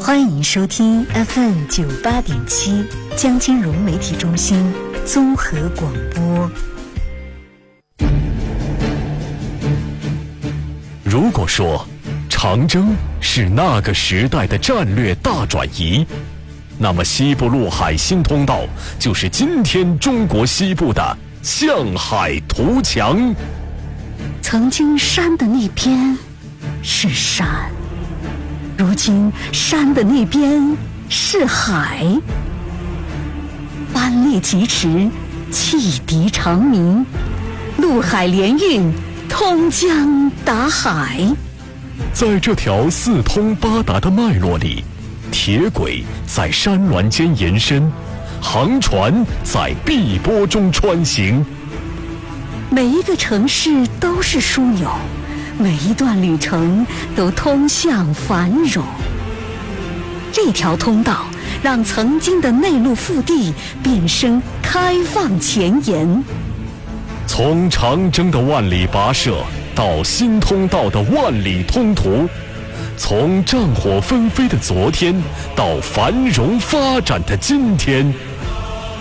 欢迎收听 FM98.7江金融媒体中心综合广播。 如果说长征是那个时代的战略大转移，那么西部陆海新通道就是今天中国西部的向海图强。 曾经山的那边是山，如今山的那边是海。班列疾驰，汽笛长鸣，陆海联运，通江达海。 在这条四通八达的脉络里，铁轨在山峦间延伸，航船在碧波中穿行。 每一个城市都是枢纽，每一段旅程都通向繁荣。这条通道让曾经的内陆腹地变身开放前沿。 从长征的万里跋涉到新通道的万里通途，从战火纷飞的昨天到繁荣发展的今天。